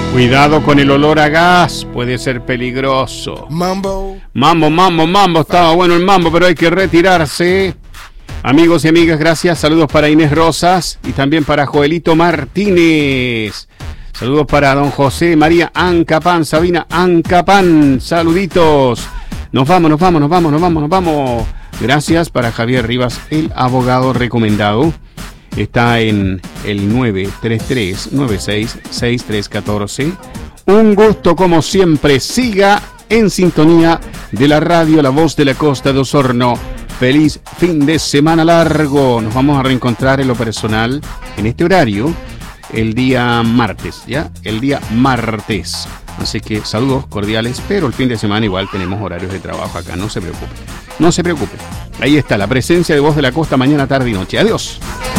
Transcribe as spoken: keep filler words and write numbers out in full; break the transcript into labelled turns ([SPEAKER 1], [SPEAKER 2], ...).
[SPEAKER 1] Cuidado con el olor a gas, puede ser peligroso.
[SPEAKER 2] Mambo.
[SPEAKER 1] Mambo, mambo, mambo, estaba bueno el mambo, pero hay que retirarse. Amigos y amigas, gracias. Saludos para Inés Rosas y también para Joelito Martínez. Saludos para don José María Ancapán, Sabina Ancapán. Saluditos. Nos vamos, nos vamos, nos vamos, nos vamos, nos vamos. Gracias para Javier Rivas, el abogado recomendado. Está en el nueve tres tres nueve seis seis tres uno cuatro. Un gusto como siempre. Siga en sintonía de la radio La Voz de la Costa de Osorno. Feliz fin de semana largo. Nos vamos a reencontrar en lo personal en este horario el día martes, ¿ya? El día martes. Así que saludos cordiales, pero el fin de semana igual tenemos horarios de trabajo acá, no se preocupe. No se preocupe. Ahí está la presencia de Voz de la Costa mañana, tarde y noche. Adiós.